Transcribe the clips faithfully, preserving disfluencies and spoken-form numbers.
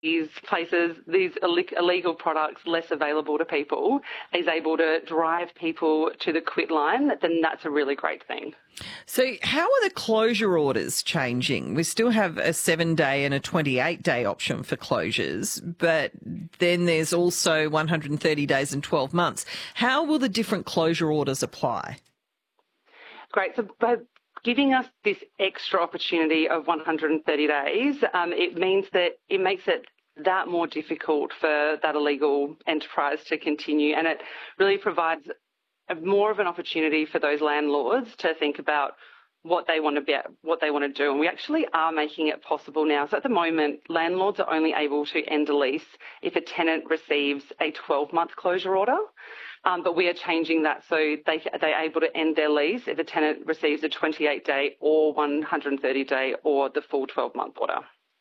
these places, these illegal products less available to people, is able to drive people to the quit line, then that's a really great thing. So how are the closure orders changing? We still have a seven-day and a twenty-eight day option for closures, but then there's also one hundred thirty days and twelve months. How will the different closure orders apply? Great. So by giving us this extra opportunity of one hundred thirty days, um, it means that it makes it that more difficult for that illegal enterprise to continue, and it really provides a, more of an opportunity for those landlords to think about what they want to be, what they want to do. And we actually are making it possible now. So at the moment, landlords are only able to end a lease if a tenant receives a twelve month closure order. Um, but we are changing that so they, they're able to end their lease if a tenant receives a twenty-eight day or one hundred thirty day or the full twelve month order.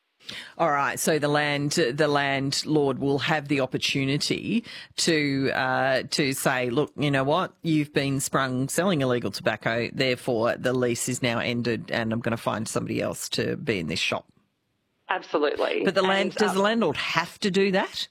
All right, so the land the landlord will have the opportunity to uh, to say, look, you know what, you've been sprung selling illegal tobacco, therefore the lease is now ended and I'm going to find somebody else to be in this shop. Absolutely. But the land and, does um, the landlord have to do that?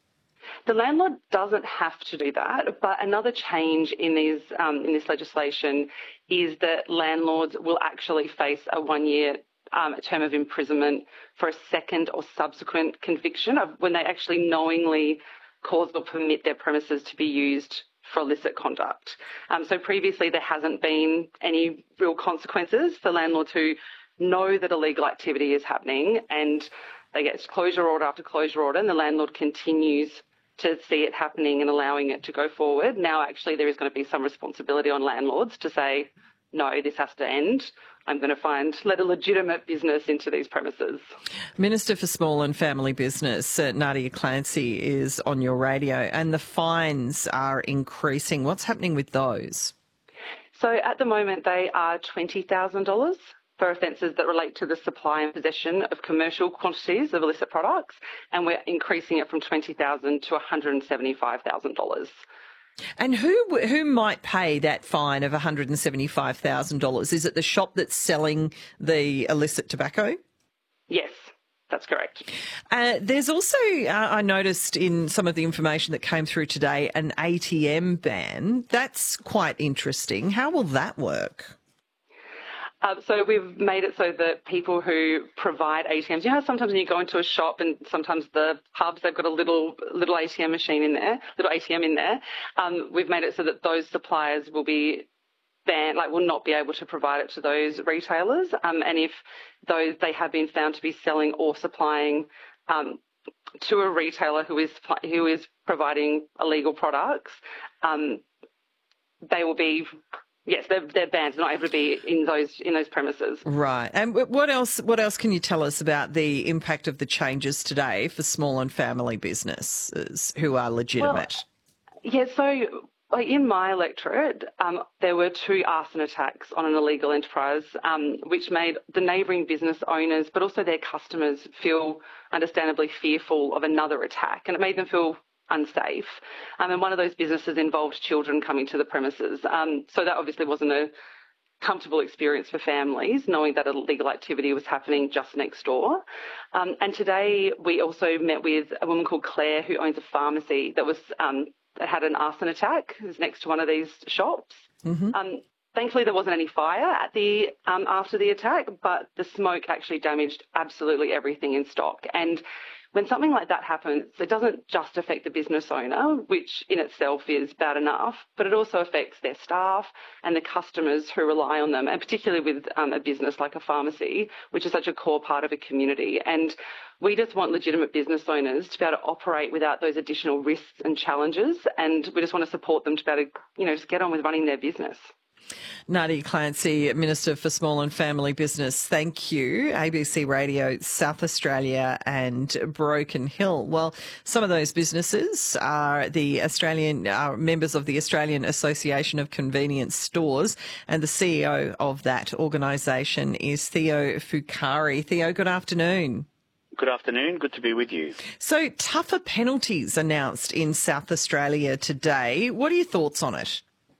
The landlord doesn't have to do that, but another change in these um, in this legislation is that landlords will actually face a one-year um, term of imprisonment for a second or subsequent conviction of when they actually knowingly cause or permit their premises to be used for illicit conduct. Um, so previously there hasn't been any real consequences for landlords who know that illegal activity is happening and they get closure order after closure order and the landlord continues to see it happening and allowing it to go forward. Now, actually, there is going to be some responsibility on landlords to say, no, this has to end. I'm going to find, let a legitimate business into these premises. Minister for Small and Family Business, uh, Nadia Clancy, is on your radio, and the fines are increasing. What's happening with those? So at the moment, they are twenty thousand dollars for offences that relate to the supply and possession of commercial quantities of illicit products, and we're increasing it from twenty thousand dollars to one hundred seventy-five thousand dollars. And who who might pay that fine of one hundred seventy-five thousand dollars? Is it the shop that's selling the illicit tobacco? Yes, that's correct. Uh, there's also, uh, I noticed in some of the information that came through today, an A T M ban. That's quite interesting. How will that work? Uh, so we've made it so that people who provide A T Ms, you know, sometimes when you go into a shop and sometimes the pubs, they've got a little little A T M machine in there, little A T M in there. Um, we've made it so that those suppliers will be banned, like will not be able to provide it to those retailers. Um, and if those they have been found to be selling or supplying um, to a retailer who is who is providing illegal products, um, they will be. Yes, they're, they're banned. They're not able to be in those in those premises. Right. And what else? What else can you tell us about the impact of the changes today for small and family businesses who are legitimate? Well, yeah. So, like in my electorate, um, there were two arson attacks on an illegal enterprise, um, which made the neighbouring business owners, but also their customers, feel understandably fearful of another attack, and it made them feel unsafe. Um, and one of those businesses involved children coming to the premises. Um, so that obviously wasn't a comfortable experience for families, knowing that illegal activity was happening just next door. Um, and today we also met with a woman called Claire who owns a pharmacy that was um, that had an arson attack. It was next to one of these shops. Mm-hmm. Um, thankfully, there wasn't any fire at the um, after the attack, but the smoke actually damaged absolutely everything in stock. And when something like that happens, it doesn't just affect the business owner, which in itself is bad enough, but it also affects their staff and the customers who rely on them, and particularly with um, a business like a pharmacy, which is such a core part of a community. And we just want legitimate business owners to be able to operate without those additional risks and challenges, and we just want to support them to be able to, you know, just get on with running their business. Nadia Clancy, Minister for Small and Family Business, thank you. A B C Radio, South Australia and Broken Hill. Well, some of those businesses are the Australian, are members of the Australian Association of Convenience Stores, and the C E O of that organisation is Theo Fukari. Theo, good afternoon. Good afternoon. Good to be with you. So, tougher penalties announced in South Australia today. What are your thoughts on it?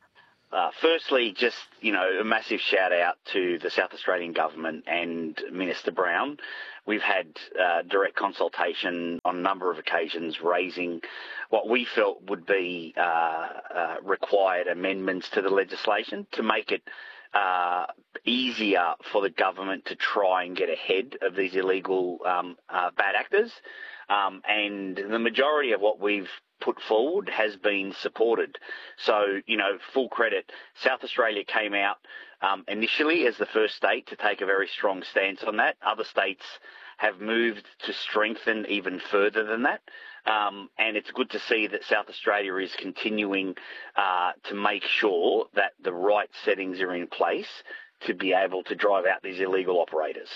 Uh, firstly, just, you know, a massive shout out to the South Australian government and Minister Brown. We've had uh, direct consultation on a number of occasions raising what we felt would be uh, uh, required amendments to the legislation to make it uh, easier for the government to try and get ahead of these illegal um, uh, bad actors. Um, and the majority of what we've put forward has been supported. So, you know, full credit. South Australia came out um, initially as the first state to take a very strong stance on that. Other states have moved to strengthen even further than that. Um, and it's good to see that South Australia is continuing uh, to make sure that the right settings are in place to be able to drive out these illegal operators.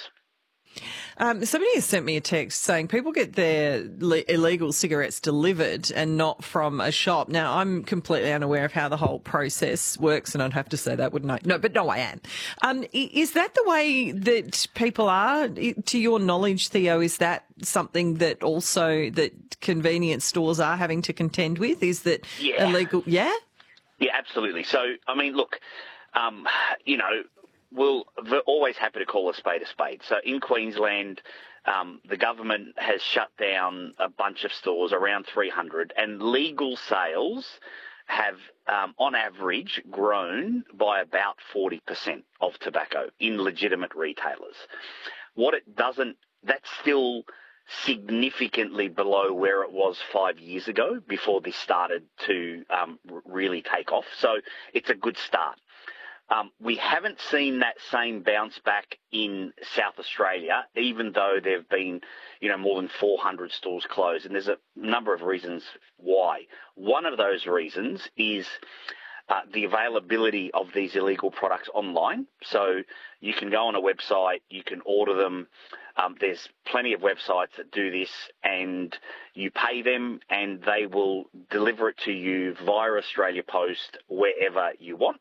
Um, somebody has sent me a text saying people get their le- illegal cigarettes delivered and not from a shop. Now, I'm completely unaware of how the whole process works, and I'd have to say that, wouldn't I? No, but no, I am. Um, is that the way that people are? To your knowledge, Theo, is that something that also that convenience stores are having to contend with? Is that yeah. illegal? Yeah? Yeah, absolutely. So, I mean, look, um, you know, We'll, we're always happy to call a spade a spade. So in Queensland, um, the government has shut down a bunch of stores, around three hundred, and legal sales have, um, on average, grown by about forty percent of tobacco in legitimate retailers. What it doesn't, that's still significantly below where it was five years ago before this started to um, really take off. So it's a good start. Um, we haven't seen that same bounce back in South Australia, even though there have been, you know, more than four hundred stores closed. And there's a number of reasons why. One of those reasons is uh, the availability of these illegal products online. So you can go on a website, you can order them. Um, there's plenty of websites that do this, and you pay them and they will deliver it to you via Australia Post wherever you want.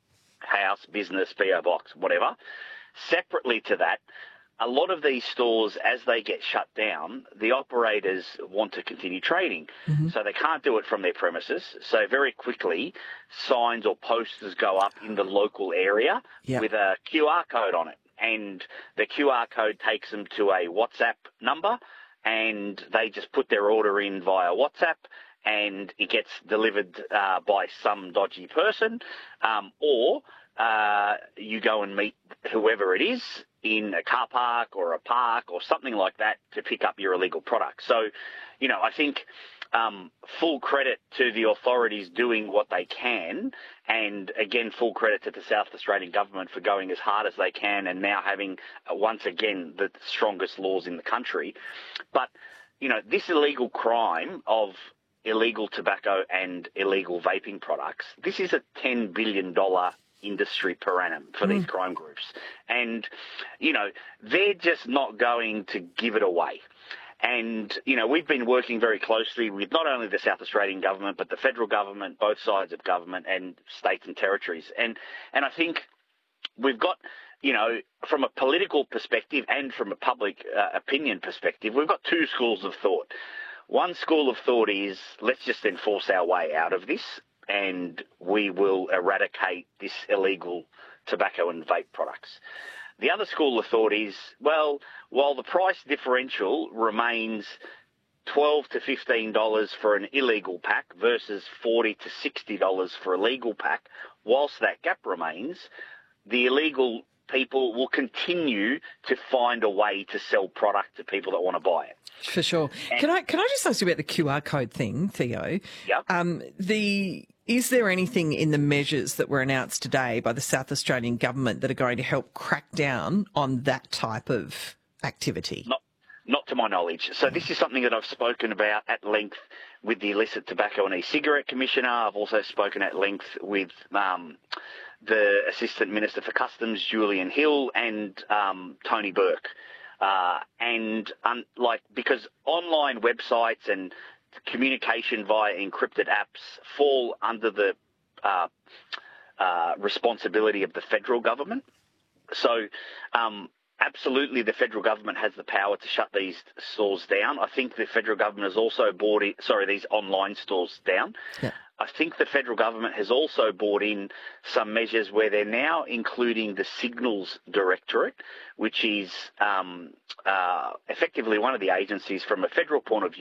House, business, P O box, whatever. Separately to that, a lot of these stores, as they get shut down, the operators want to continue trading. Mm-hmm. So they can't do it from their premises. So very quickly, signs or posters go up in the local area yep. with a Q R code on it. And the Q R code takes them to a WhatsApp number, and they just put their order in via WhatsApp, and it gets delivered uh, by some dodgy person, um, or uh, you go and meet whoever it is in a car park or a park or something like that to pick up your illegal product. So, you know, I think um, full credit to the authorities doing what they can, and again, full credit to the South Australian government for going as hard as they can and now having, uh, once again, the strongest laws in the country. But, you know, this illegal crime of illegal tobacco and illegal vaping products, this is a ten billion dollars industry per annum for mm. these crime groups. And, you know, they're just not going to give it away. And, you know, we've been working very closely with not only the South Australian government, but the federal government, both sides of government, and states and territories. And, and I think we've got, you know, from a political perspective and from a public uh, opinion perspective, we've got two schools of thought. One school of thought is, let's just enforce our way out of this and we will eradicate this illegal tobacco and vape products. The other school of thought is, well, while the price differential remains twelve to fifteen dollars for an illegal pack versus forty to sixty dollars for a legal pack, whilst that gap remains, the illegal people will continue to find a way to sell product to people that want to buy it. For sure. And can I can I just ask you about the Q R code thing, Theo? Yeah. Um, the is there anything in the measures that were announced today by the South Australian government that are going to help crack down on that type of activity? Not, not to my knowledge. So this is something that I've spoken about at length with the Illicit Tobacco and E-Cigarette Commissioner. I've also spoken at length with um, the Assistant Minister for Customs, Julian Hill, and um, Tony Burke. Uh, and um, like because online websites and communication via encrypted apps fall under the uh, uh, responsibility of the federal government. So um, absolutely the federal government has the power to shut these stores down. I think the federal government has also bought it, sorry, these online stores down. Yeah. I think the federal government has also brought in some measures where they're now including the Signals Directorate, which is um, uh, effectively one of the agencies from a federal point of view